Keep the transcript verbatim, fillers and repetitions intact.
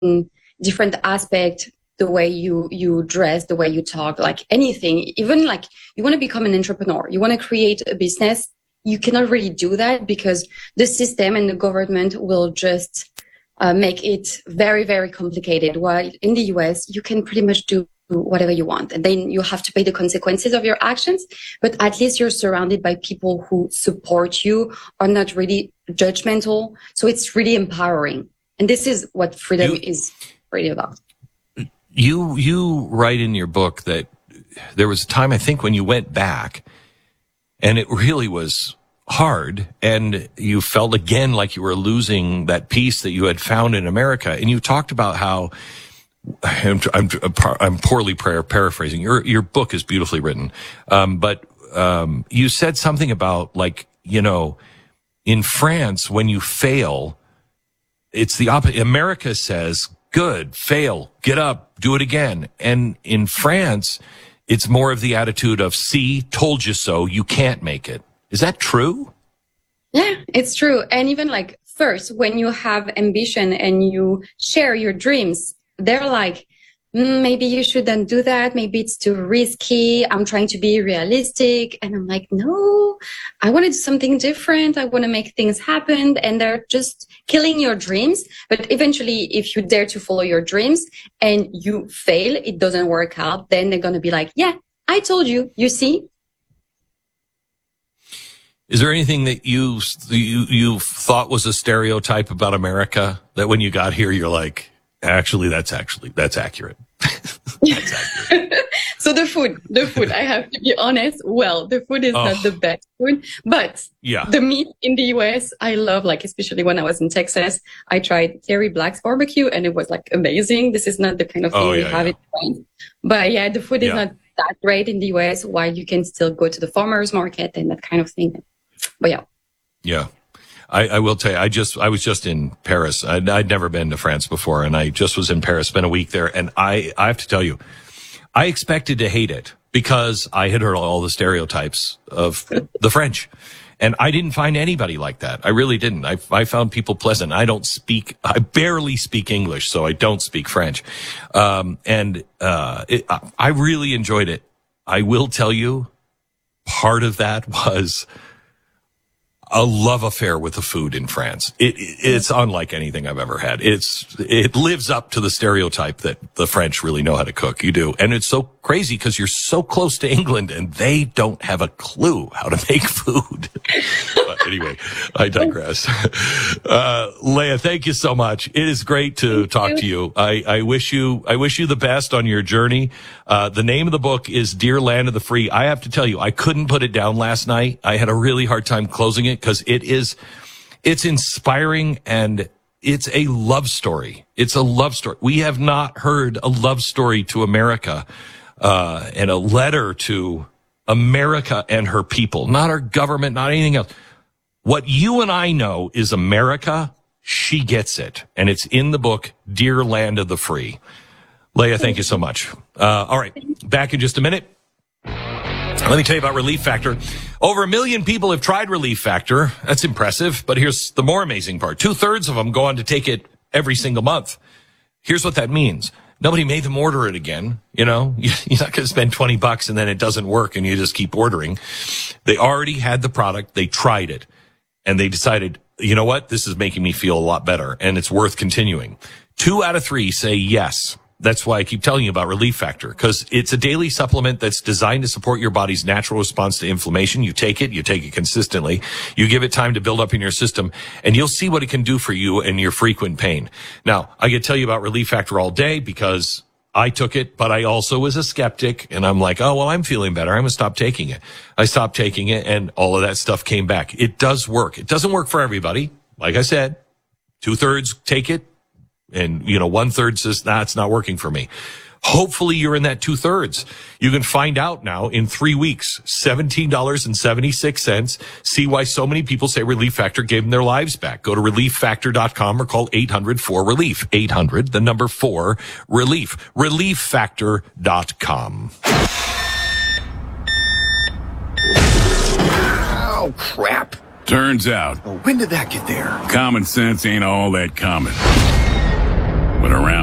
different aspect, the way you, you dress, the way you talk, like anything, even like you want to become an entrepreneur, you want to create a business, you cannot really do that because the system and the government will just uh, make it very, very complicated. While in the U S, you can pretty much do whatever you want. And then you have to pay the consequences of your actions. But at least you're surrounded by people who support you, are not really judgmental. So it's really empowering. And this is what freedom you, is really about. You, you write in your book that there was a time, I think, when you went back and it really was hard and you felt again like you were losing that peace that you had found in America. And you talked about how I'm, I'm, I'm poorly par- paraphrasing. Your, your book is beautifully written. Um, but, um, you said something about like, you know, in France, when you fail, it's the opposite. America says, good, fail, get up, do it again. And in France, it's more of the attitude of, see, told you so, you can't make it. Is that true? Yeah, it's true. And even like first, when you have ambition and you share your dreams, they're like, mm, maybe you shouldn't do that. Maybe it's too risky. I'm trying to be realistic. And I'm like, no, I want to do something different. I want to make things happen. And they're just killing your dreams. But eventually, if you dare to follow your dreams and you fail, it doesn't work out, then they're going to be like, yeah, I told you, you see? Is there anything that you, you, you thought was a stereotype about America that when you got here, you're like, Actually, that's actually, that's accurate. That's accurate. So the food, the food, I have to be honest. Well, the food is oh. not the best food, but yeah. the meat in the U S, I love, like, especially when I was in Texas, I tried Terry Black's barbecue and it was like amazing. This is not the kind of thing oh, yeah, we have yeah. in France. But yeah, the food is yeah. not that great in the U S, while you can still go to the farmer's market and that kind of thing. But yeah. Yeah. I, I will tell you, I just, I was just in Paris. I'd, I'd never been to France before, and I just was in Paris, spent a week there, and I, I have to tell you, I expected to hate it because I had heard all the stereotypes of the French, and I didn't find anybody like that. I really didn't. I, I found people pleasant. I don't speak, I barely speak English, so I don't speak French. Um, and, uh, it, I really enjoyed it. I will tell you, part of that was a love affair with the food in France. It, it's unlike anything I've ever had. It's, it lives up to the stereotype that the French really know how to cook. You do. And it's so crazy because you're so close to England and they don't have a clue how to make food. But anyway, I digress. Uh, Leah, thank you so much. It is great to thank talk you. to you. I, I wish you, I wish you the best on your journey. Uh, the name of the book is Dear Land of the Free. I have to tell you, I couldn't put it down last night. I had a really hard time closing it because it is, it's inspiring and it's a love story. It's a love story. We have not heard a love story to America, uh, and a letter to America and her people, not our government, not anything else. What you and I know is America. She gets it. And it's in the book, Dear Land of the Free. Leah, thank you so much. Uh, all right. Back in just a minute. Let me tell you about Relief Factor. Over a million people have tried Relief Factor. That's impressive. But here's the more amazing part. Two thirds of them go on to take it every single month. Here's what that means. Nobody made them order it again. You know, you're not going to spend twenty bucks and then it doesn't work and you just keep ordering. They already had the product. They tried it and they decided, you know what? This is making me feel a lot better and it's worth continuing. Two out of three say yes. That's why I keep telling you about Relief Factor, because it's a daily supplement that's designed to support your body's natural response to inflammation. You take it, you take it consistently, you give it time to build up in your system, and you'll see what it can do for you and your frequent pain. Now, I could tell you about Relief Factor all day because I took it, but I also was a skeptic, and I'm like, oh, well, I'm feeling better. I'm going to stop taking it. I stopped taking it, and all of that stuff came back. It does work. It doesn't work for everybody. Like I said, two-thirds take it. And, you know, one third says, nah, it's not working for me. Hopefully you're in that two thirds. You can find out now in three weeks, seventeen dollars and seventy-six cents. See why so many people say Relief Factor gave them their lives back. Go to relief factor dot com or call eight hundred four relief. eight hundred, the number four, relief. relief factor dot com. Oh, crap. Turns out, well, when did that get there? Common sense ain't all that common. went around.